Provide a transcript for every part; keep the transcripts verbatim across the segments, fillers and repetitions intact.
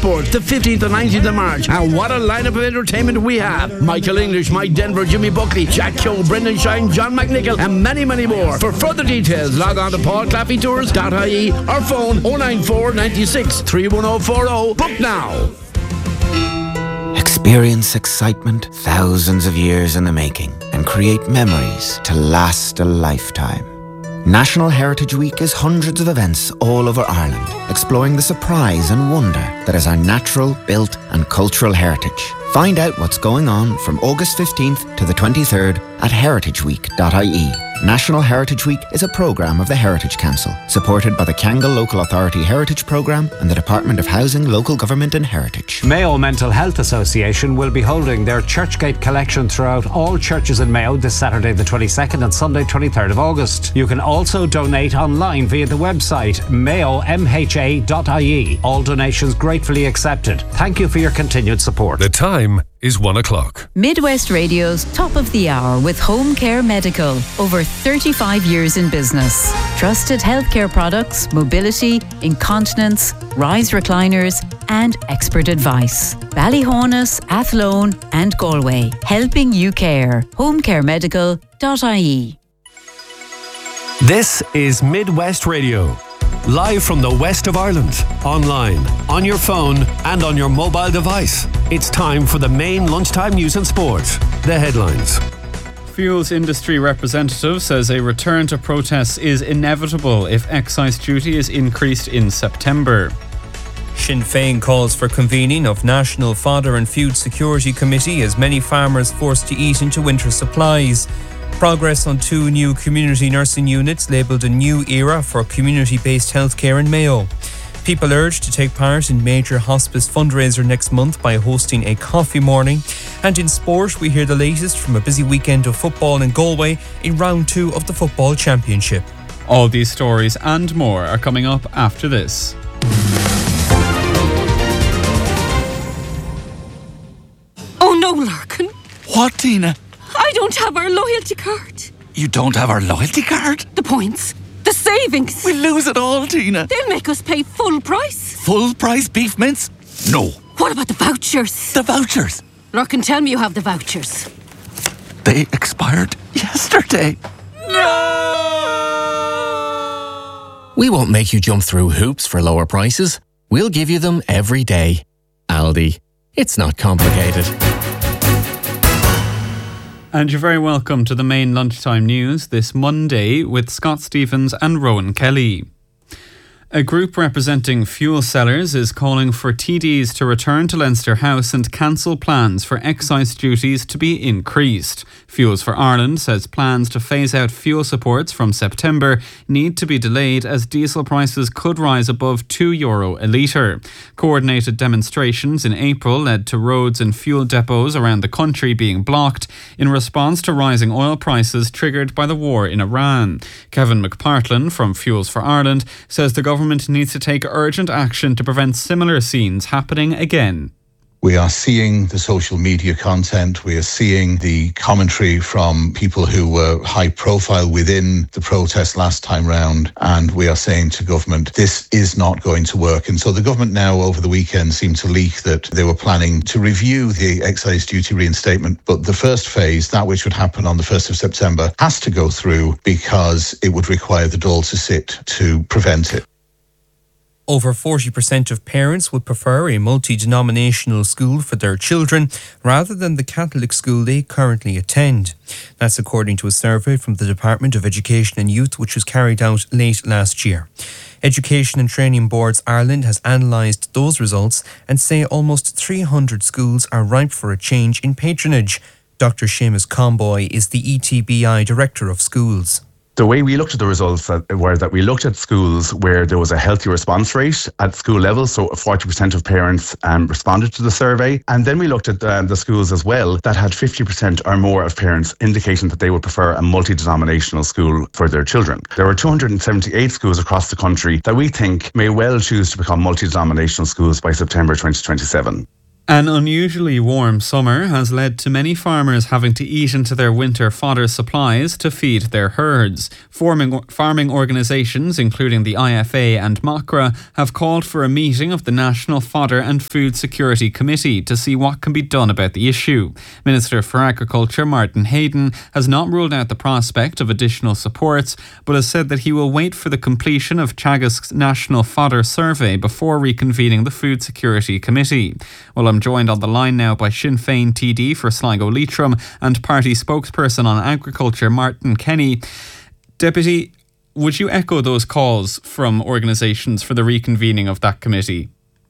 Sports, the fifteenth and nineteenth of March. And what a lineup of entertainment we have. Michael English, Mike Denver, Jimmy Buckley, Jack Keogh, Brendan Shine, John McNichol, and many, many more. For further details, log on to paul claffey tours dot I E or phone oh nine four, nine six, three one oh four oh. Book now. Experience excitement thousands of years in the making and create memories to last a lifetime. National Heritage Week is hundreds of events all over Ireland, exploring the surprise and wonder that is our natural, built and cultural heritage. Find out what's going on from August fifteenth to the twenty-third at heritage week dot I E. National Heritage Week is a programme of the Heritage Council, supported by the Kangal Local Authority Heritage Programme and the Department of Housing, Local Government and Heritage. Mayo Mental Health Association will be holding their Churchgate collection throughout all churches in Mayo this Saturday the twenty-second and Sunday twenty-third of August. You can also donate online via the website mayo m h a dot I E. All donations gratefully accepted. Thank you for your continued support. The time is one o'clock. Midwest Radio's Top of the Hour with Home Care Medical. Over thirty-five years in business. Trusted healthcare products, mobility, incontinence, rise recliners and expert advice. Ballyhonus, Athlone and Galway. Helping you care. home care medical dot I E. This is Midwest Radio. Live from the west of Ireland, online, on your phone and on your mobile device. It's time for the main lunchtime news and sport. The headlines. Fuels industry representative says a return to protests is inevitable if excise duty is increased in September. Sinn Féin calls for convening of National Fodder and Food Security Committee as many farmers forced to eat into winter supplies. Progress on two new community nursing units labelled a new era for community-based healthcare in Mayo. People urged to take part in major hospice fundraiser next month by hosting a coffee morning. And in sport, we hear the latest from a busy weekend of football in Galway in round two of the Football Championship. All these stories and more are coming up after this. Oh no, Larkin. What, Tina? I don't have our loyalty card. You don't have our loyalty card? The points. The savings. We'll lose it all, Tina. They'll make us pay full price. Full price beef mince? No. What about the vouchers? The vouchers? Larkin, tell me you have the vouchers. They expired yesterday. No! We won't make you jump through hoops for lower prices. We'll give you them every day. Aldi. It's not complicated. And you're very welcome to the main lunchtime news this Monday with Scott Stevens and Rowan Kelly. A group representing fuel sellers is calling for T Ds to return to Leinster House and cancel plans for excise duties to be increased. Fuels for Ireland says plans to phase out fuel supports from September need to be delayed as diesel prices could rise above two euro a litre. Coordinated demonstrations in April led to roads and fuel depots around the country being blocked in response to rising oil prices triggered by the war in Iran. Kevin McPartlin from Fuels for Ireland says the government Government needs to take urgent action to prevent similar scenes happening again. We are seeing the social media content. We are seeing the commentary from people who were high profile within the protest last time round. And we are saying to government, this is not going to work. And so the government now over the weekend seemed to leak that they were planning to review the excise duty reinstatement. But the first phase, that which would happen on the first of September, has to go through because it would require the Dáil to sit to prevent it. Over forty percent of parents would prefer a multi-denominational school for their children rather than the Catholic school they currently attend. That's according to a survey from the Department of Education and Youth, which was carried out late last year. Education and Training Boards Ireland has analysed those results and say almost three hundred schools are ripe for a change in patronage. Doctor Seamus Comboy is the E T B I Director of Schools. The way we looked at the results were that we looked at schools where there was a healthy response rate at school level, so forty percent of parents um, responded to the survey. And then we looked at uh, the schools as well that had fifty percent or more of parents indicating that they would prefer a multi-denominational school for their children. There were two hundred seventy-eight schools across the country that we think may well choose to become multi-denominational schools by September twenty twenty-seven. An unusually warm summer has led to many farmers having to eat into their winter fodder supplies to feed their herds. Farming, farming organisations, including the I F A and MACRA, have called for a meeting of the National Fodder and Food Security Committee to see what can be done about the issue. Minister for Agriculture Martin Hayden has not ruled out the prospect of additional supports, but has said that he will wait for the completion of Teagasc's National Fodder Survey before reconvening the Food Security Committee. Well, I'm joined on the line now by Sinn Féin T D for Sligo Leitrim and party spokesperson on agriculture Martin Kenny. Deputy, would you echo those calls from organisations for the reconvening of that committee?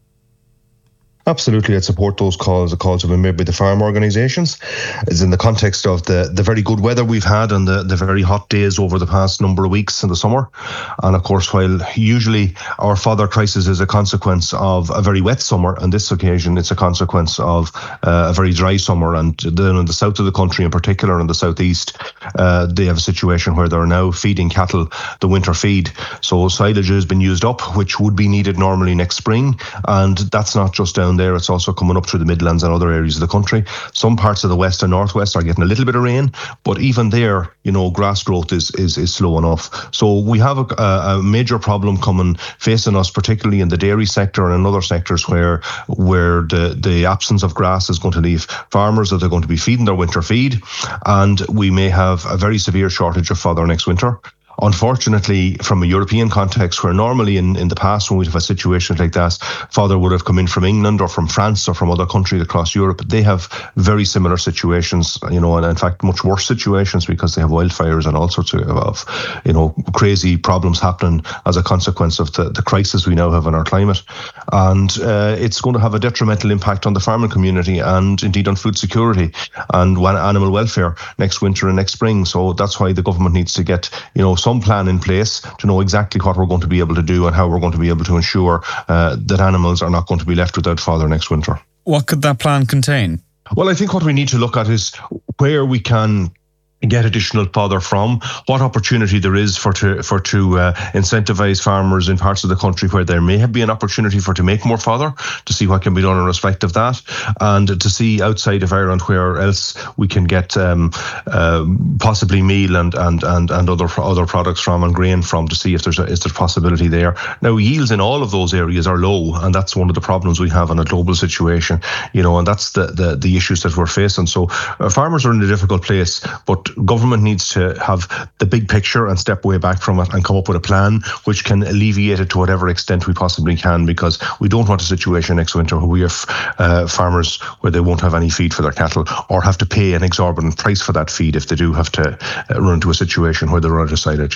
Absolutely, I'd support those calls. The calls have been made by the farm organisations. It's in the context of the, the very good weather we've had and the, the very hot days over the past number of weeks in the summer. And of course, while usually our fodder crisis is a consequence of a very wet summer, on this occasion it's a consequence of uh, a very dry summer. And then in the south of the country, in particular in the southeast, uh, they have a situation where they're now feeding cattle the winter feed. So silage has been used up, which would be needed normally next spring. And that's not just down there, it's also coming up through the Midlands and other areas of the country. Some parts of the west and northwest are getting a little bit of rain, but even there, you know, grass growth is is, is slow enough. So we have a, a major problem coming facing us, particularly in the dairy sector and in other sectors where where the, the absence of grass is going to leave farmers that they're going to be feeding their winter feed, and we may have a very severe shortage of fodder next winter. Unfortunately, from a European context, where normally in, in the past when we'd have a situation like that, fodder would have come in from England or from France or from other countries across Europe. They have very similar situations, you know, and in fact much worse situations because they have wildfires and all sorts of, of you know, crazy problems happening as a consequence of the, the crisis we now have in our climate. And uh, it's going to have a detrimental impact on the farming community and indeed on food security and animal welfare next winter and next spring. So that's why the government needs to get, you know, some plan in place to know exactly what we're going to be able to do and how we're going to be able to ensure uh, that animals are not going to be left without fodder next winter. What could that plan contain? Well, I think what we need to look at is where we can get additional fodder from, what opportunity there is for to for to uh, incentivise farmers in parts of the country where there may have been an opportunity for to make more fodder, to see what can be done in respect of that, and to see outside of Ireland where else we can get um, uh, possibly meal and and and and other other products from and grain from, to see if there's a, is there possibility there. Now, yields in all of those areas are low, and that's one of the problems we have in a global situation, you know, and that's the the, the issues that we're facing. So uh, farmers are in a difficult place, but government needs to have the big picture and step way back from it and come up with a plan which can alleviate it to whatever extent we possibly can, because we don't want a situation next winter where we have uh, farmers where they won't have any feed for their cattle or have to pay an exorbitant price for that feed if they do have to uh, run into a situation where they're out of silage.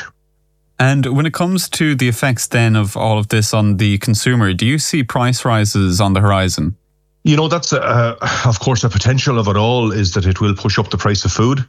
And when it comes to the effects then of all of this on the consumer, do you see price rises on the horizon? You know, that's, uh, of course, a potential of it all is that it will push up the price of food.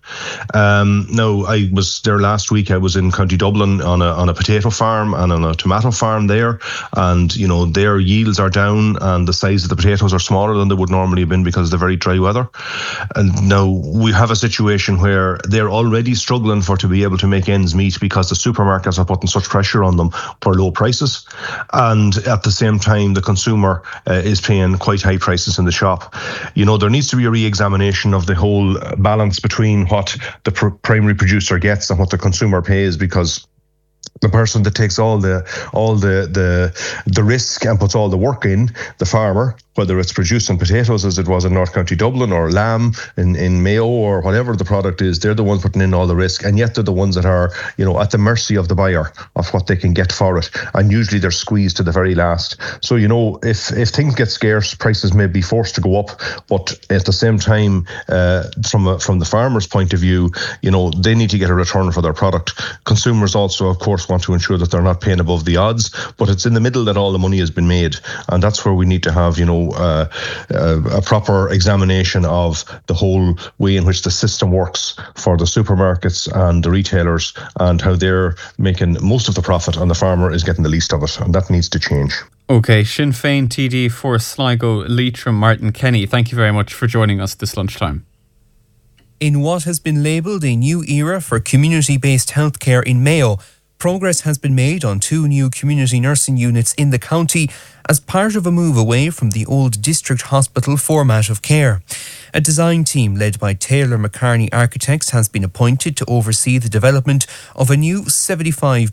Um, now, I was there last week. I was in County Dublin on a on a potato farm and on a tomato farm there. And, you know, their yields are down and the size of the potatoes are smaller than they would normally have been because of the very dry weather. And now we have a situation where they're already struggling for to be able to make ends meet because the supermarkets are putting such pressure on them for low prices. And at the same time, the consumer uh, is paying quite high prices in the shop. You know, there needs to be a re-examination of the whole balance between what the pr- primary producer gets and what the consumer pays, because the person that takes all the all the the the risk and puts all the work in, the farmer, whether it's producing potatoes as it was in North County Dublin or lamb in, in Mayo or whatever the product is, they're the ones putting in all the risk, and yet they're the ones that are, you know, at the mercy of the buyer of what they can get for it, and usually they're squeezed to the very last. So, you know, if if things get scarce, prices may be forced to go up, but at the same time, uh, from a, from the farmer's point of view, you know, they need to get a return for their product. Consumers also, of course, want to ensure that they're not paying above the odds, but it's in the middle that all the money has been made, and that's where we need to have, you know, Uh, uh, a proper examination of the whole way in which the system works for the supermarkets and the retailers and how they're making most of the profit and the farmer is getting the least of it, and that needs to change. OK, Sinn Féin T D for Sligo Leitrim, Martin Kenny, thank you very much for joining us this lunchtime. In what has been labelled a new era for community-based healthcare in Mayo, progress has been made on two new community nursing units in the county as part of a move away from the old district hospital format of care. A design team led by Taylor McCartney Architects has been appointed to oversee the development of a new seventy-five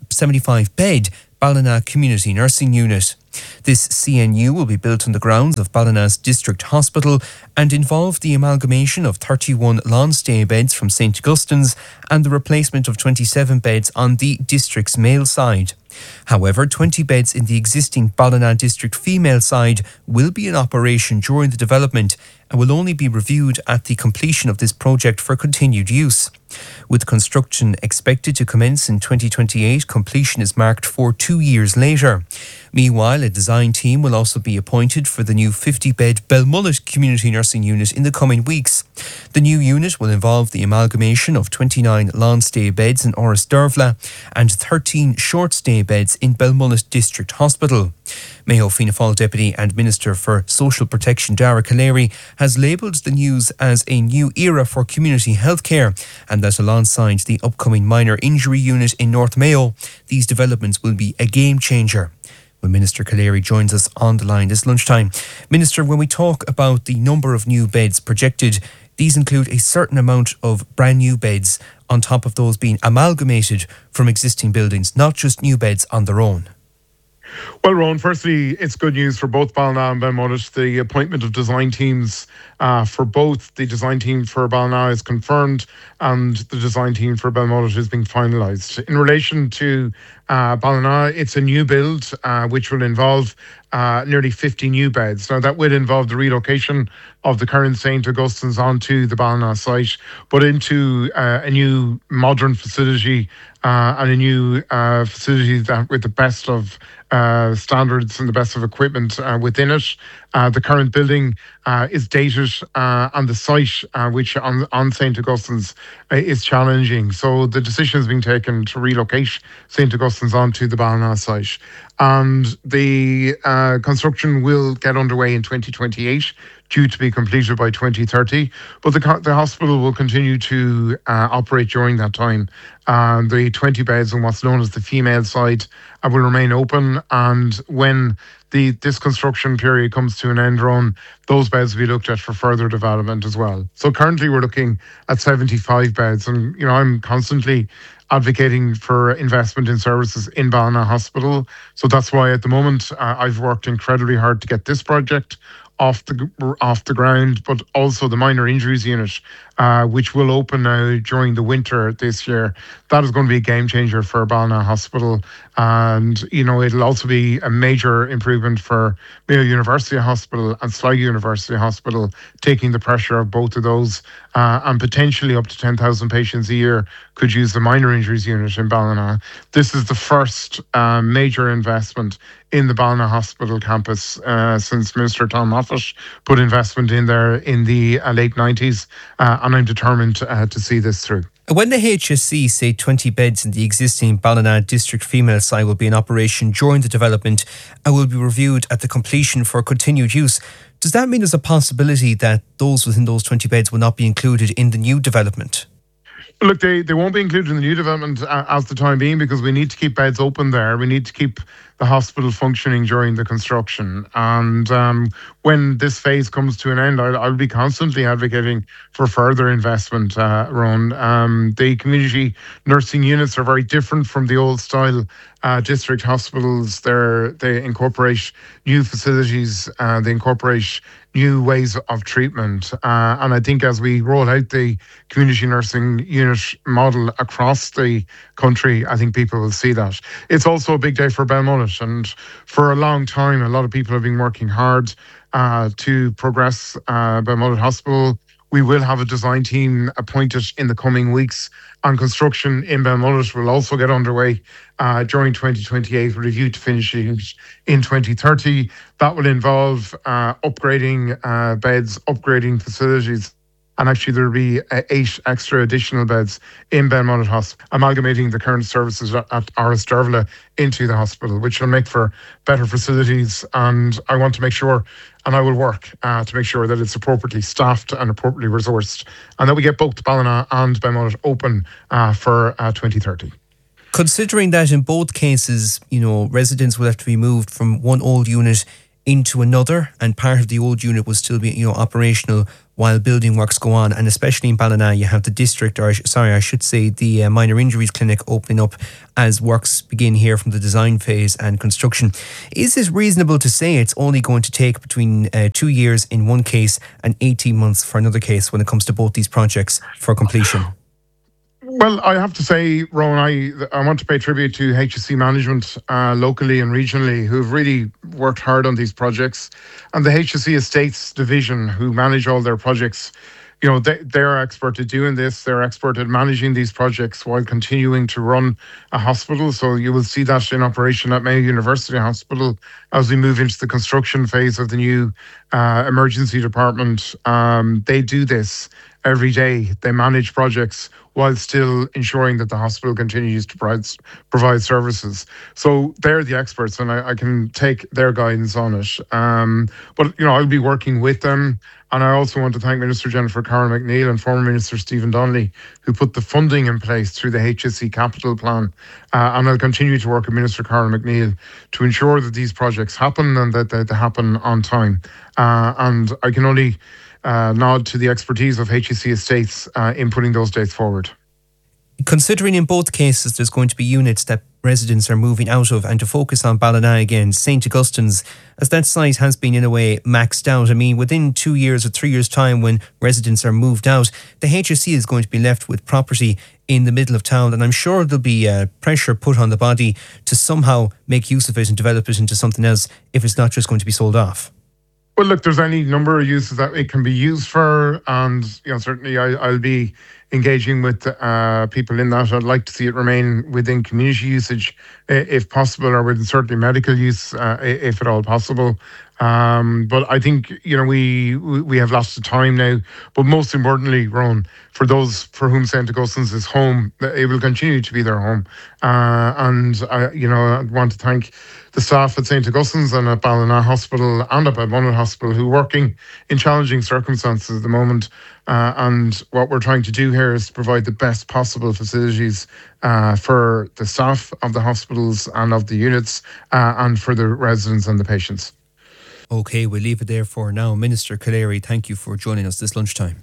bed Ballina Community Nursing Unit. This C N U will be built on the grounds of Ballina's District Hospital and involve the amalgamation of thirty-one lawn stay beds from Saint Augustine's and the replacement of twenty-seven beds on the district's male side. However, twenty beds in the existing Ballina District female side will be in operation during the development and will only be reviewed at the completion of this project for continued use. With construction expected to commence in twenty twenty-eight, completion is marked for two years later. Meanwhile, a design team will also be appointed for the new fifty-bed Belmullet Community Nursing Unit in the coming weeks. The new unit will involve the amalgamation of twenty-nine long stay beds in Orrisdervla and thirteen short stay beds in Belmullet District Hospital. Mayo Fianna Fáil Deputy and Minister for Social Protection Dara Callery has labelled the news as a new era for community healthcare and that alongside the upcoming minor injury unit in North Mayo, these developments will be a game changer. Well, Minister Callery joins us on the line this lunchtime. Minister, when we talk about the number of new beds projected, these include a certain amount of brand new beds on top of those being amalgamated from existing buildings, not just new beds on their own. Well, Rowan, firstly, it's good news for both Ballina and Belmullet. The appointment of design teams uh, for both, the design team for Ballina is confirmed and the design team for Belmullet is being finalised. In relation to uh, Ballina, it's a new build uh, which will involve uh, nearly fifty new beds. Now, that will involve the relocation of the current Saint Augustine's onto the Ballina site, but into uh, a new modern facility uh, and a new uh, facility that with the best of uh, standards and the best of equipment uh, within it. Uh, the current building uh, is dated uh, and the site, uh, which on, on Saint Augustine's uh, is challenging. So the decision is being taken to relocate Saint Augustine's onto the Ballina site. And the uh, construction will get underway in twenty twenty-eight, due to be completed by twenty thirty. But the, the hospital will continue to uh, operate during that time. Uh, the twenty beds on what's known as the female side uh, will remain open. And when the this construction period comes to an end run, those beds will be looked at for further development as well. So currently we're looking at seventy-five beds. And, you know, I'm constantly advocating for investment in services in Ballina Hospital. So that's why at the moment uh, I've worked incredibly hard to get this project off the off the ground, but also the minor injuries unit, uh, which will open now during the winter this year. That is going to be a game changer for Ballina Hospital, and you know it'll also be a major improvement for Mayo University Hospital and Sligo University Hospital, taking the pressure of both of those, uh, and potentially up to ten thousand patients a year could use the minor injuries unit in Ballina. This is the first uh, major investment in the Ballina Hospital campus uh, since Minister Tom Moffat put investment in there in the uh, late nineties, uh, and I'm determined uh, to see this through. When the H S C say twenty beds in the existing Ballina District female side will be in operation during the development and will be reviewed at the completion for continued use, does that mean there's a possibility that those within those twenty beds will not be included in the new development? Look, they, they won't be included in the new development uh, as the time being, because we need to keep beds open there. We need to keep the hospital functioning during the construction. And um, when this phase comes to an end, I'll, I'll be constantly advocating for further investment, uh, Ron. Um, the community nursing units are very different from the old style uh, district hospitals. They're, they incorporate new facilities, uh, they incorporate new ways of treatment. Uh, and I think as we roll out the community nursing unit model across the country, I think people will see that. It's also a big day for Belmullet. And for a long time, a lot of people have been working hard uh, to progress uh, Belmullet Hospital. We will have a design team appointed in the coming weeks, and construction in Belmullet will also get underway uh, during twenty twenty-eight with a view to finishing in twenty thirty. That will involve uh, upgrading uh, beds, upgrading facilities, and actually there will be uh, eight extra additional beds in Belmullet Hospital, amalgamating the current services at, at Orrisdervla into the hospital, which will make for better facilities. And I want to make sure, and I will work uh, to make sure that it's appropriately staffed and appropriately resourced, and that we get both Ballina and Belmullet open uh, for uh, twenty thirty. Considering that in both cases, you know, residents will have to be moved from one old unit into another, and part of the old unit will still be, you know, operational while building works go on, and especially in Ballina, you have the district, or sorry, I should say the uh, minor injuries clinic opening up as works begin here from the design phase and construction. Is it reasonable to say it's only going to take between uh, two years in one case and eighteen months for another case when it comes to both these projects for completion? Well, I have to say, Rowan, I I want to pay tribute to H S C management uh, locally and regionally, who've really worked hard on these projects, and the H S C Estates division, who manage all their projects. You know, they, they're expert at doing this. They're expert at managing these projects while continuing to run a hospital. So you will see that in operation at Mayo University Hospital as we move into the construction phase of the new uh, emergency department. Um, they do this every day. They manage projects while still ensuring that the hospital continues to provide, provide services. So they're the experts, and I, I can take their guidance on it. Um, but, you know, I'll be working with them. And I also want to thank Minister Jennifer Carroll McNeill and former Minister Stephen Donnelly, who put the funding in place through the H S C Capital Plan. Uh, and I'll continue to work with Minister Carroll McNeill to ensure that these projects happen and that, that they happen on time. Uh, and I can only uh, nod to the expertise of H S C Estates uh, in putting those dates forward. Considering in both cases there's going to be units that residents are moving out of, and to focus on Ballina again, Saint Augustine's, as that site has been in a way maxed out. I mean, within two years or three years' time, when residents are moved out, the H S C is going to be left with property in the middle of town, and I'm sure there'll be uh, pressure put on the body to somehow make use of it and develop it into something else if it's not just going to be sold off. Well, look, there's any number of uses that it can be used for, and you know, certainly I, I'll be engaging with uh, people in that. I'd like to see it remain within community usage, if possible, or within certainly medical use, uh, if at all possible. Um, but I think, you know, we we have lots of time now. But most importantly, Rowan, for those for whom Saint Augustine's is home, it will continue to be their home. Uh, and, I, you know, I want to thank the staff at Saint Augustine's and at Ballina Hospital and at Balmonagh Hospital, who are working in challenging circumstances at the moment. Uh, and what we're trying to do here is to provide the best possible facilities uh, for the staff of the hospitals and of the units uh, and for the residents and the patients. OK, we'll leave it there for now. Minister Calleary, thank you for joining us this lunchtime.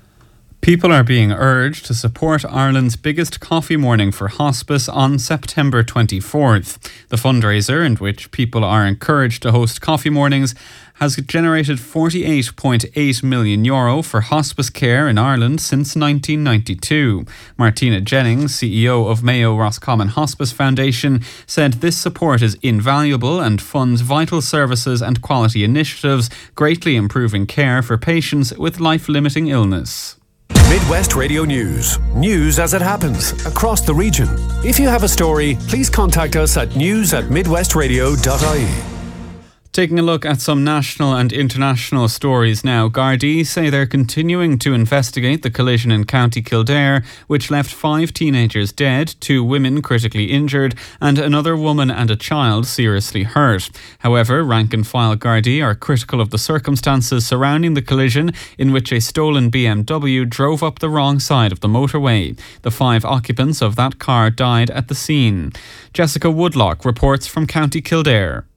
People are being urged to support Ireland's biggest coffee morning for hospice on September twenty-fourth. The fundraiser, in which people are encouraged to host coffee mornings, has generated forty-eight point eight million euro for hospice care in Ireland since nineteen ninety-two. Martina Jennings, C E O of Mayo Roscommon Hospice Foundation, said this support is invaluable and funds vital services and quality initiatives, greatly improving care for patients with life-limiting illness. Midwest Radio News. News as it happens across the region. If you have a story, please contact us at news at midwestradio dot I E. Taking a look at some national and international stories now. Gardaí say they're continuing to investigate the collision in County Kildare, which left five teenagers dead, two women critically injured, and another woman and a child seriously hurt. However, rank and file Gardaí are critical of the circumstances surrounding the collision, in which a stolen B M W drove up the wrong side of the motorway. The five occupants of that car died at the scene. Jessica Woodlock reports from County Kildare.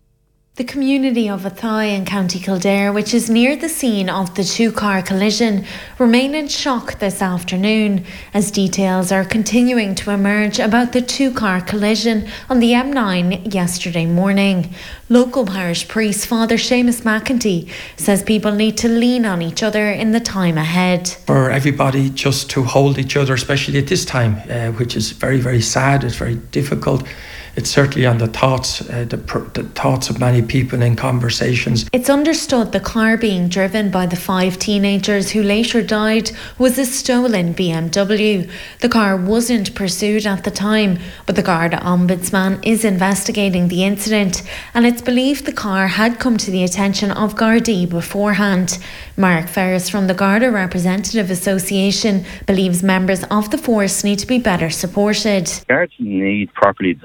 The community of Athy in County Kildare, which is near the scene of the two-car collision, remain in shock this afternoon as details are continuing to emerge about the two-car collision on the M nine yesterday morning. Local parish priest Father Seamus McEntee says people need to lean on each other in the time ahead. For everybody just to hold each other, especially at this time, uh, which is very, very sad, it's very difficult. It's certainly on the thoughts, uh, the, the thoughts of many people in conversations. It's understood the car being driven by the five teenagers who later died was a stolen B M W. The car wasn't pursued at the time, but the Garda Ombudsman is investigating the incident, and it's believed the car had come to the attention of Gardaí beforehand. Mark Ferris from the Garda Representative Association believes members of the force need to be better supported. Guards need properly designed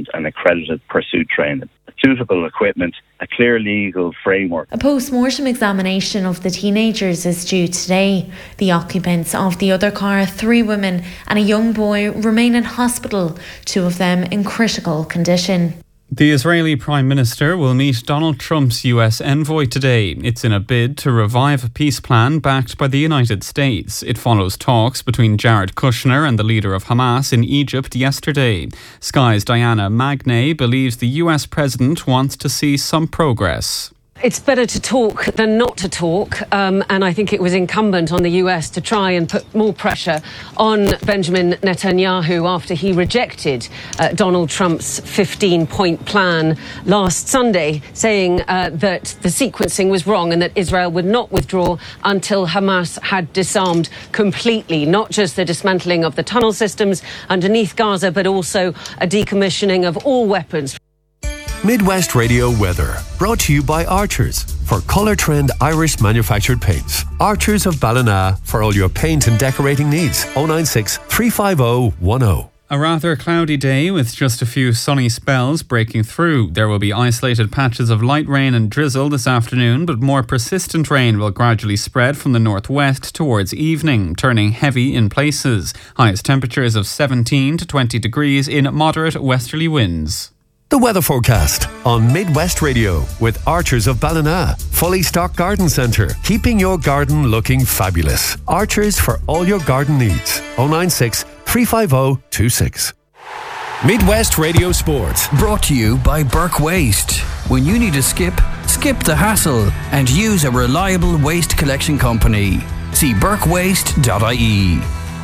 and, and accredited pursuit training, suitable equipment, a clear legal framework. A post-mortem examination of the teenagers is due today. The occupants of the other car, three women and a young boy, remain in hospital, two of them in critical condition. The Israeli Prime Minister will meet Donald Trump's U S envoy today. It's in a bid to revive a peace plan backed by the United States. It follows talks between Jared Kushner and the leader of Hamas in Egypt yesterday. Sky's Diana Magnay believes the U S president wants to see some progress. It's better to talk than not to talk, um, and I think it was incumbent on the U S to try and put more pressure on Benjamin Netanyahu after he rejected uh, Donald Trump's fifteen-point plan last Sunday, saying uh, that the sequencing was wrong and that Israel would not withdraw until Hamas had disarmed completely, not just the dismantling of the tunnel systems underneath Gaza, but also a decommissioning of all weapons. Midwest Radio weather, brought to you by Archers for Colour Trend Irish manufactured paints. Archers of Ballina for all your paint and decorating needs. oh nine six, three five oh, one oh. A rather cloudy day with just a few sunny spells breaking through. There will be isolated patches of light rain and drizzle this afternoon, but more persistent rain will gradually spread from the northwest towards evening, turning heavy in places. Highest temperatures of seventeen to twenty degrees in moderate westerly winds. The weather forecast on Midwest Radio with Archers of Ballina. Fully stocked garden centre, keeping your garden looking fabulous. Archers for all your garden needs. oh nine six, three five oh, two six. Midwest Radio Sport, brought to you by Burke Waste. When you need a skip, skip the hassle and use a reliable waste collection company. See burke waste dot I E.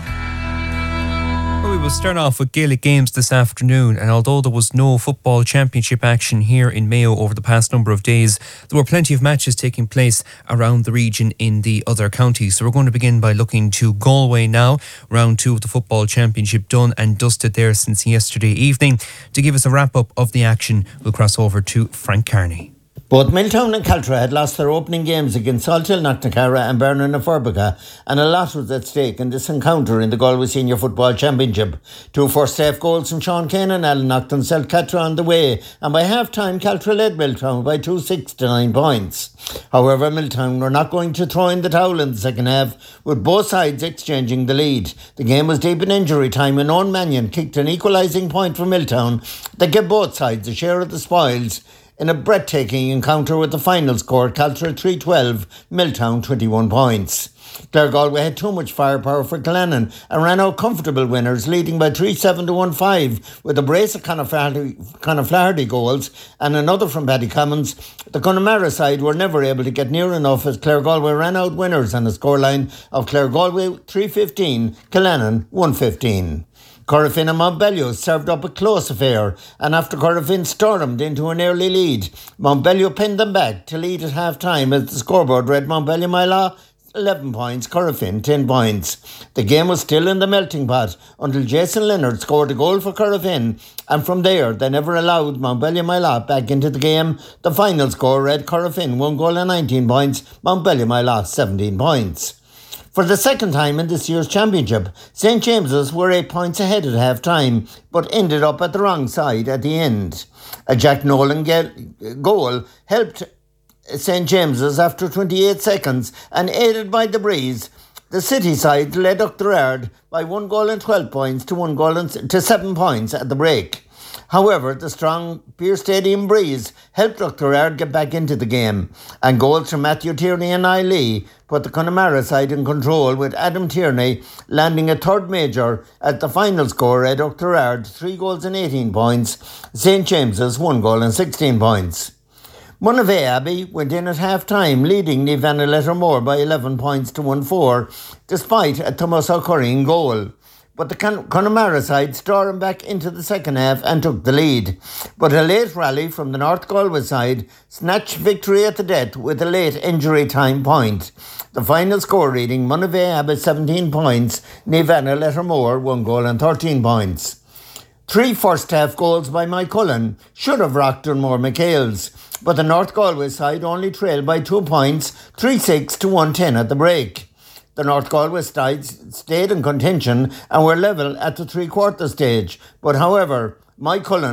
Well, we will start off with Gaelic games this afternoon, and although there was no football championship action here in Mayo over the past number of days, there were plenty of matches taking place around the region in the other counties. So we're going to begin by looking to Galway now. Round two of the football championship done and dusted there since yesterday evening. To give us a wrap-up of the action, we'll cross over to Frank Carney. Both Milltown and Caltra had lost their opening games against Salthill, Knocknacarra and Bernan and Forbica, and a lot was at stake in this encounter in the Galway Senior Football Championship. Two first-half goals from Sean Kane and Alan Naughton set Caltra on the way, and by half-time Caltra led Milltown by two six to nine points. However, Milltown were not going to throw in the towel in the second half, with both sides exchanging the lead. The game was deep in injury time and Owen Mannion kicked an equalising point for Milltown that gave both sides a share of the spoils in a breathtaking encounter with the final score, Caltra three twelve, Milltown twenty-one points. Clare Galway had too much firepower for Glennon and ran out comfortable winners, leading by three seven to one five, with a brace of Conor Flaherty, Conor Flaherty goals and another from Paddy Commons. The Connemara side were never able to get near enough as Clare Galway ran out winners on a scoreline of Clare Galway three fifteen, Killannon one fifteen. Corofin and Montbello served up a close affair, and after Corofin stormed into an early lead, Montbello pinned them back to lead at half-time as the scoreboard read Montbello Myla eleven points, Corofin ten points. The game was still in the melting pot until Jason Leonard scored a goal for Corofin, and from there they never allowed Montbello Myla back into the game. The final score read Corofin one goal and nineteen points, Montbello Myla seventeen points. For the second time in this year's championship, Saint James's were eight points ahead at half-time, but ended up at the wrong side at the end. A Jack Nolan goal helped Saint James's after twenty-eight seconds, and aided by the breeze, the City side led Uachtarard by one goal and twelve points to one goal and to seven points at the break. However, the strong Pearse Stadium breeze helped Uachtarard get back into the game, and goals from Matthew Tierney and Niall Lee put the Connemara side in control, with Adam Tierney landing a third major at the final score at Uachtarard, three goals and eighteen points, Saint James's one goal and sixteen points. Monavea Abbey went in at half-time, leading Nivanna Lettermore by eleven points to one four, despite a Thomas O'Curry goal. But the Con- Connemara side stormed back into the second half and took the lead. But a late rally from the North Galway side snatched victory at the death with a late injury time point. The final score reading Monavea Abbey seventeen points, Nivanna Lettermore one goal and thirteen points. Three first-half goals by Mike Cullen should have rocked Dunmore McHale's, but the North Galway side only trailed by two points, three six to one ten at the break. The North Galway side stayed in contention and were level at the three-quarter stage, but however, Mike Cullen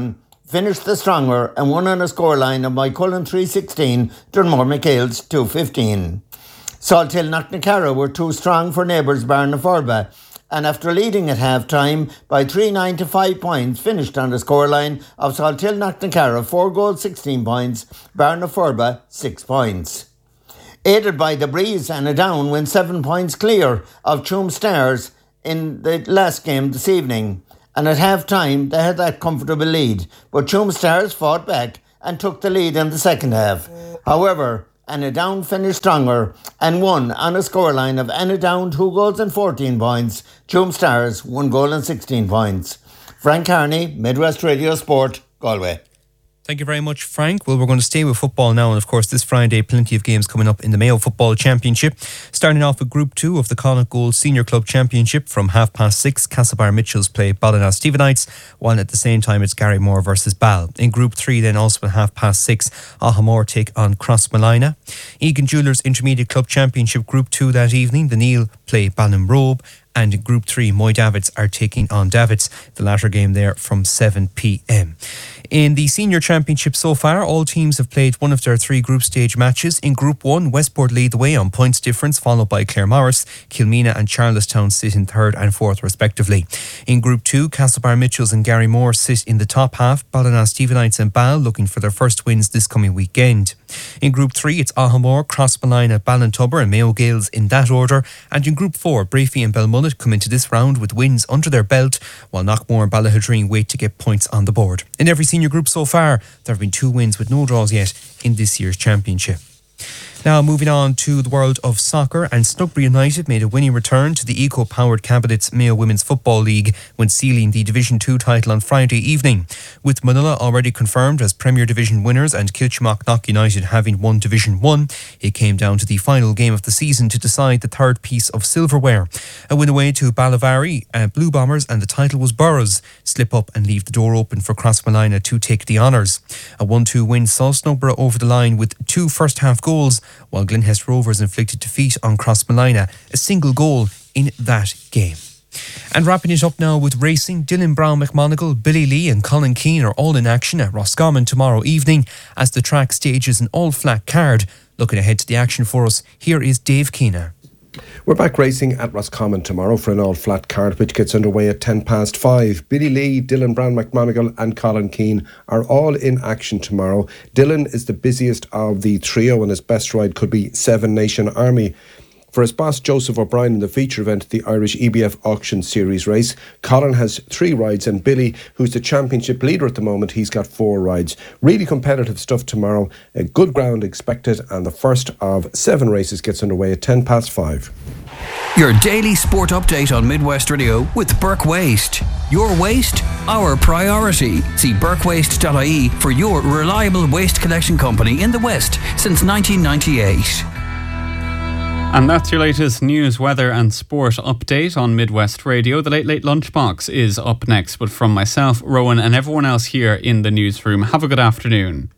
finished the stronger and won on a scoreline of Moycullen three sixteen, Dunmore McHale's two fifteen. Salthill Knocknacarra were too strong for neighbours Barnaforba, and after leading at half-time by three nine to five points, finished on the scoreline of Salthill Knocknacarra four goals sixteen points, Barnaforba six points. Aided by the breeze and a down went seven points clear of Tuam Stars in the last game this evening, and at half-time they had that comfortable lead, but Tuam Stars fought back and took the lead in the second half. However, Annadown finished stronger and won on a scoreline of Annadown two goals and fourteen points, Tuam Stars one goal and sixteen points. Frank Carney, Midwest Radio Sport, Galway. Thank you very much, Frank. Well, we're going to stay with football now, and of course this Friday plenty of games coming up in the Mayo Football Championship. Starting off with Group two of the Connacht Gold Senior Club Championship from half past six, Castlebar Mitchells play Ballina Stephenites, while at the same time it's Garrymore versus Ball. In Group three then, also at half past six, Ahamore take on Crossmalina. Egan Jewellers Intermediate Club Championship Group two that evening, the Neil play Ballinrobe, and in Group three, Moy Davids are taking on Davids, the latter game there from seven p.m. In the Senior Championship so far, all teams have played one of their three group stage matches. In Group one, Westport lead the way on points difference, followed by Claremorris. Kilmena and Charlestown sit in third and fourth respectively. In Group two, Castlebar Mitchells and Garrymore sit in the top half. Ballina Stephenites and Ball looking for their first wins this coming weekend. In Group three, it's Ahamore, Crossmalina, Ballintubber and Mayo Gales in that order. And in Group four, Breaffy and Belmullet come into this round with wins under their belt, while Knockmore and Ballahadreen wait to get points on the board. In every senior group so far, there have been two wins with no draws yet in this year's championship. Now moving on to the world of soccer, and Snugbury United made a winning return to the eco-powered Cabinets Mayo Women's Football League when sealing the Division two title on Friday evening. With Manila already confirmed as Premier Division winners and Kilchmarnock United having won Division one, it came down to the final game of the season to decide the third piece of silverware. A win away to Ballavari uh, Blue Bombers, and the title was Burroughs slip up and leave the door open for Crossmalina to take the honours. A one two win saw Snowborough over the line with two first half goals, while Glenhest Rovers inflicted defeat on Crossmalina, a single goal in that game. And wrapping it up now with racing, Dylan Brown McMonagle, Billy Lee and Colin Keane are all in action at Roscommon tomorrow evening as the track stages an all-flat card. Looking ahead to the action for us, here is Dave Keena. We're back racing at Roscommon tomorrow for an all-flat card which gets underway at ten past five. Billy Lee, Dylan Brown McMonagle and Colin Keane are all in action tomorrow. Dylan is the busiest of the trio and his best ride could be Seven Nation Army. For his boss Joseph O'Brien in the feature event, the Irish E B F Auction Series race, Colin has three rides and Billy, who's the championship leader at the moment, he's got four rides. Really competitive stuff tomorrow, a good ground expected, and the first of seven races gets underway at ten past five. Your daily sport update on Midwest Radio with Burke Waste. Your waste, our priority. See burke waste dot I E for your reliable waste collection company in the West since nineteen ninety-eight. And that's your latest news, weather and sport update on Midwest Radio. The Late Late Lunchbox is up next, but from myself, Rowan and everyone else here in the newsroom, have a good afternoon.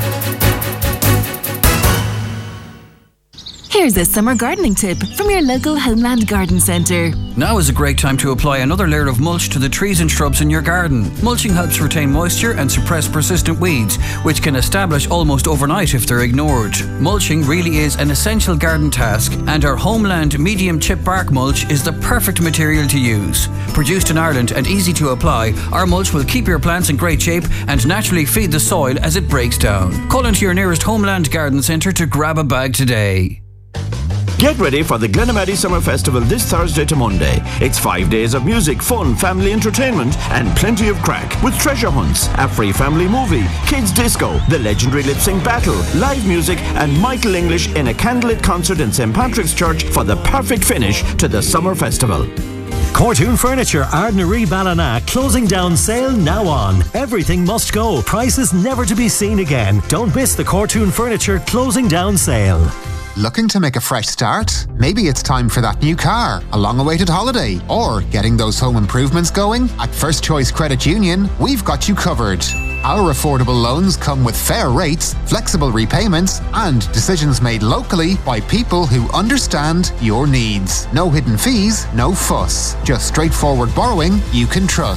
Here's a summer gardening tip from your local Homeland Garden Centre. Now is a great time to apply another layer of mulch to the trees and shrubs in your garden. Mulching helps retain moisture and suppress persistent weeds, which can establish almost overnight if they're ignored. Mulching really is an essential garden task, and our Homeland medium chip bark mulch is the perfect material to use. Produced in Ireland and easy to apply, our mulch will keep your plants in great shape and naturally feed the soil as it breaks down. Call into your nearest Homeland Garden Centre to grab a bag today. Get ready for the Glenamaddy Summer Festival this Thursday to Monday. It's five days of music, fun, family entertainment and plenty of crack with treasure hunts, a free family movie, kids disco, the legendary lip sync battle, live music and Michael English in a candlelit concert in Saint Patrick's Church for the perfect finish to the summer festival. Cortoon Furniture, Ardnaree Ballina, closing down sale now on. Everything must go. Prices never to be seen again. Don't miss the Cortoon Furniture closing down sale. Looking to make a fresh start? Maybe it's time for that new car, a long-awaited holiday, or getting those home improvements going? At First Choice Credit Union, we've got you covered. Our affordable loans come with fair rates, flexible repayments, and decisions made locally by people who understand your needs. No hidden fees, no fuss. Just straightforward borrowing you can trust.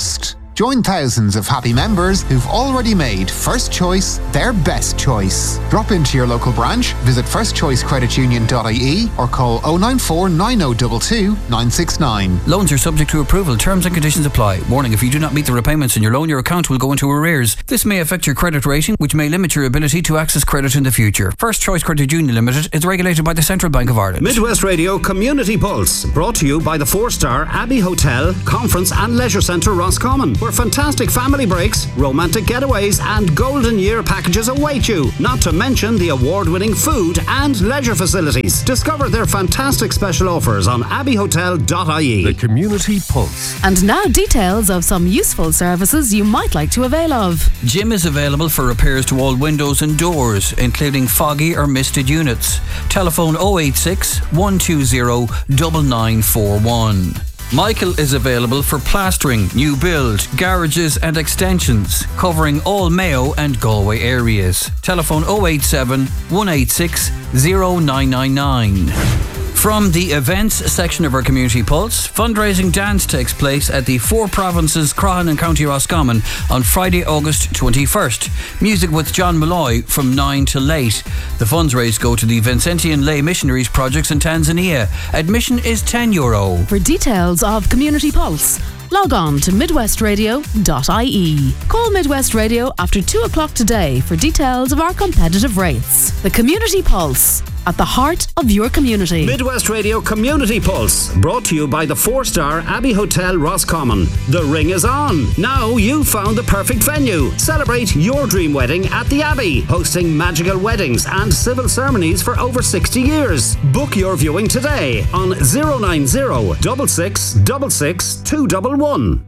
Join thousands of happy members who've already made First Choice their best choice. Drop into your local branch, visit first choice credit union dot I E or call oh nine four nine oh two two nine six nine. Loans are subject to approval. Terms and conditions apply. Warning, if you do not meet the repayments in your loan, your account will go into arrears. This may affect your credit rating, which may limit your ability to access credit in the future. First Choice Credit Union Limited is regulated by the Central Bank of Ireland. Midwest Radio Community Pulse, brought to you by the four-star Abbey Hotel, Conference and Leisure Centre Roscommon, where fantastic family breaks, romantic getaways and golden year packages await you, not to mention the award-winning food and leisure facilities. Discover their fantastic special offers on abbey hotel dot I E. The Community Pulse. And now details of some useful services you might like to avail of. Jim is available for repairs to all windows and doors, including foggy or misted units. Telephone oh eight six, one two zero, nine nine four one. Michael is available for plastering, new build, garages and extensions, covering all Mayo and Galway areas. Telephone oh eight seven, one eight six, zero nine nine nine. From the events section of our Community Pulse, fundraising dance takes place at the Four Provinces Croghan and County Roscommon on Friday, August twenty-first. Music with John Malloy from nine till eight. The funds raised go to the Vincentian Lay Missionaries projects in Tanzania. Admission is ten euro. For details of Community Pulse, log on to midwest radio dot I E. Call Midwest Radio after two o'clock today for details of our competitive rates. The Community Pulse, at the heart of your community. Midwest Radio Community Pulse, brought to you by the four-star Abbey Hotel Roscommon. The ring is on. Now you've found the perfect venue. Celebrate your dream wedding at the Abbey, hosting magical weddings and civil ceremonies for over sixty years. Book your viewing today on oh nine oh, six six six six, two one one.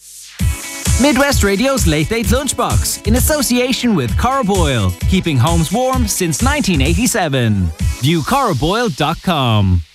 Midwest Radio's Late Late Lunchbox, in association with Coroboyle, keeping homes warm since nineteen eighty-seven. View coroboyle dot com.